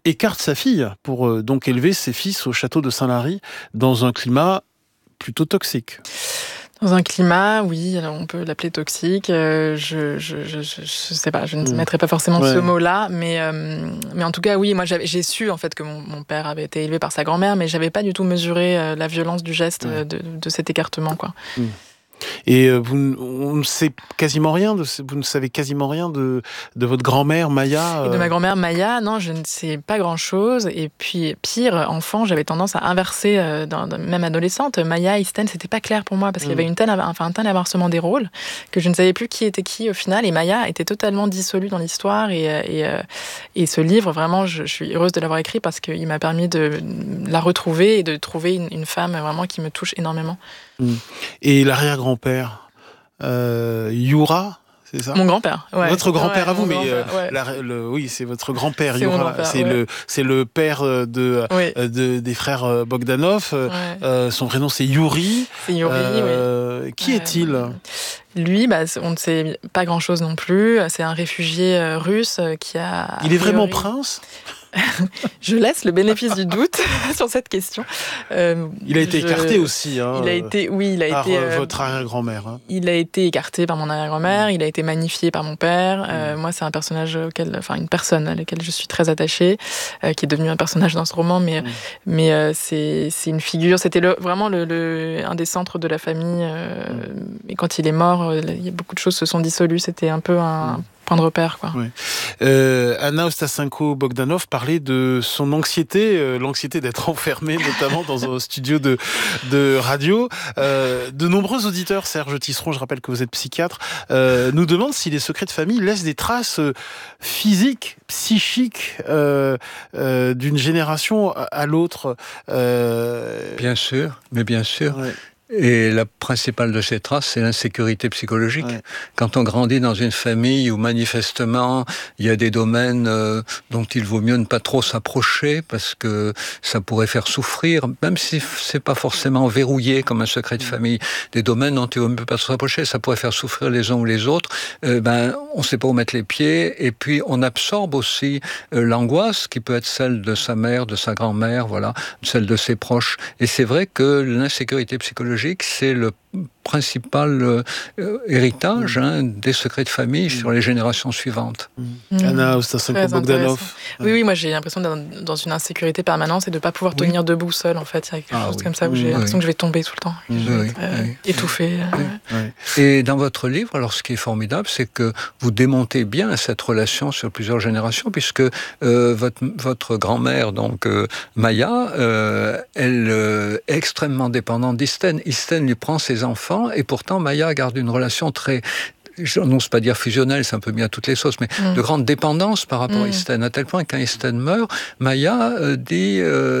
écarte sa fille pour donc élever ses fils au château de Saint-Lary dans un climat plutôt toxique. Dans un climat, oui, alors on peut l'appeler toxique. Je sais pas, je ne mettrai pas forcément ce mot-là, mais en tout cas, oui, moi j'ai su en fait que mon père avait été élevé par sa grand-mère, mais j'avais pas du tout mesuré la violence du geste de cet écartement, quoi. Et on ne sait quasiment rien vous ne savez quasiment rien de votre grand-mère Maya. Et de ma grand-mère Maya, non, je ne sais pas grand-chose. Et puis pire, enfant, j'avais tendance à inverser, même adolescente. Maya, Isten, c'était pas clair pour moi parce qu'il y avait un tel inversement des rôles que je ne savais plus qui était qui au final. Et Maya était totalement dissolue dans l'histoire. Et ce livre, vraiment, je suis heureuse de l'avoir écrit parce qu'il m'a permis de la retrouver et de trouver une femme vraiment qui me touche énormément. Et l'arrière-grand-père, Yura, c'est ça ? Mon grand-père, ouais. Votre grand-père à vous, mais ouais. c'est votre grand-père, c'est Yura. C'est le père des frères Bogdanov. Ouais. Son prénom, c'est Yuri. C'est Yuri, oui. Qui est-il ? Lui, on ne sait pas grand-chose non plus. C'est un réfugié russe qui a... Il est vraiment prince ? Je laisse le bénéfice du doute sur cette question. Il a été écarté aussi. Il a été par votre arrière-grand-mère. Hein. Il a été écarté par mon arrière-grand-mère. Il a été magnifié par mon père. Moi, c'est un personnage une personne à laquelle je suis très attachée, qui est devenue un personnage dans ce roman. Mais c'est une figure. C'était vraiment un des centres de la famille. Et quand il est mort, il y a beaucoup de choses se sont dissolues. C'était un peu un point de repère, quoi. Oui. Anna Ostasenko-Bogdanov parlait de son anxiété, l'anxiété d'être enfermée, notamment dans un studio de radio. De nombreux auditeurs, Serge Tisseron, je rappelle que vous êtes psychiatre, nous demandent si les secrets de famille laissent des traces physiques, psychiques, d'une génération à l'autre. Bien sûr, mais bien sûr. Ouais. Et la principale de ces traces, c'est l'insécurité psychologique. Ouais. Quand on grandit dans une famille où manifestement il y a des domaines dont il vaut mieux ne pas trop s'approcher parce que ça pourrait faire souffrir, même si c'est pas forcément verrouillé comme un secret de famille, des domaines dont il vaut mieux pas s'approcher, ça pourrait faire souffrir les uns ou les autres. On sait pas où mettre les pieds, et puis on absorbe aussi l'angoisse qui peut être celle de sa mère, de sa grand-mère, voilà, celle de ses proches. Et c'est vrai que l'insécurité psychologique, c'est le principal héritage des secrets de famille sur les générations suivantes. Anna Ostasenko-Bogdanov. Oui, moi j'ai l'impression d'être dans une insécurité permanente et de ne pas pouvoir tenir debout seule, en fait. Il y a quelque chose comme ça où j'ai l'impression que je vais tomber tout le temps, que je vais être étouffée. Et dans votre livre, alors ce qui est formidable, c'est que vous démontez bien cette relation sur plusieurs générations, puisque votre grand-mère, donc Maya, elle est extrêmement dépendante d'Isten. Isten lui prend ses enfants, et pourtant Maya garde une relation très, je n'ose pas dire fusionnelle, c'est un peu mis à toutes les sauces, mais de grande dépendance par rapport à Isten, à tel point que quand Isten meurt, Maya dit,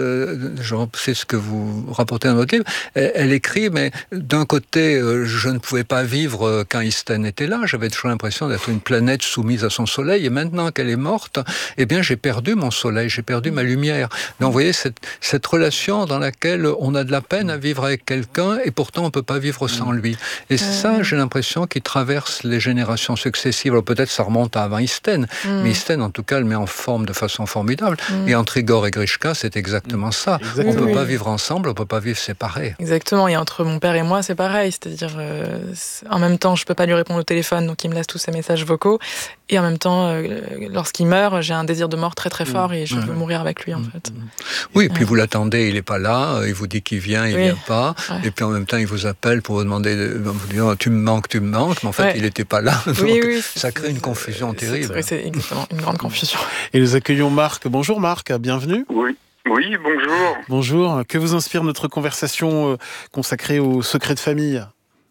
c'est ce que vous rapportez dans votre livre, elle écrit, mais d'un côté, je ne pouvais pas vivre quand Isten était là, j'avais toujours l'impression d'être une planète soumise à son soleil, et maintenant qu'elle est morte, eh bien j'ai perdu mon soleil, j'ai perdu ma lumière. Donc vous voyez, cette relation dans laquelle on a de la peine à vivre avec quelqu'un, et pourtant on ne peut pas vivre sans lui. Et ça, j'ai l'impression qu'il traverse les générations successives. Alors peut-être ça remonte à avant Isten, mais Isten en tout cas le met en forme de façon formidable. Et entre Igor et Grishka, c'est exactement ça. On ne peut pas vivre ensemble, on ne peut pas vivre séparés. Exactement, et entre mon père et moi, c'est pareil. C'est-à-dire, en même temps, je ne peux pas lui répondre au téléphone, donc il me laisse tous ses messages vocaux. Et en même temps, lorsqu'il meurt, j'ai un désir de mort très très fort et je veux mourir avec lui, en fait. Oui, et puis vous l'attendez, il n'est pas là, il vous dit qu'il vient, il ne vient pas. Et puis en même temps, il vous appelle pour vous demander, vous dire, tu me manques, mais en fait, il n'était pas là. Donc, ça crée une confusion terrible. C'est exactement une grande confusion. Et nous accueillons Marc. Bonjour Marc, bienvenue. Oui, bonjour. Bonjour. Que vous inspire notre conversation consacrée aux secrets de famille ?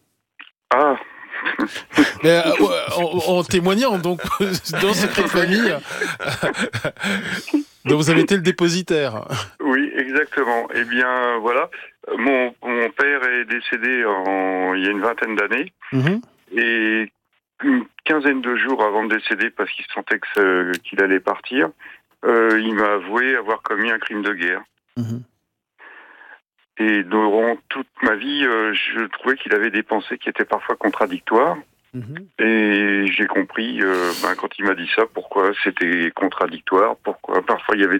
Ah. En témoignant donc dans Secret de famille dont vous avez été le dépositaire. Oui, exactement. Eh bien, voilà. Mon père est décédé il y a une vingtaine d'années. Et une quinzaine de jours avant de décéder, parce qu'il sentait qu'il allait partir, il m'a avoué avoir commis un crime de guerre. Et durant toute ma vie, je trouvais qu'il avait des pensées qui étaient parfois contradictoires. Et j'ai compris, quand il m'a dit ça, pourquoi c'était contradictoire, pourquoi parfois il y avait